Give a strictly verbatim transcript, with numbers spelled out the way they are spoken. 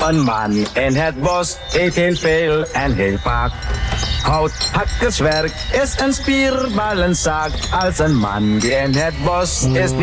Een man in het bos eet heel veel en heel vaak. Houthakkerswerk is een spierballenzaak. Als een man die in het bos is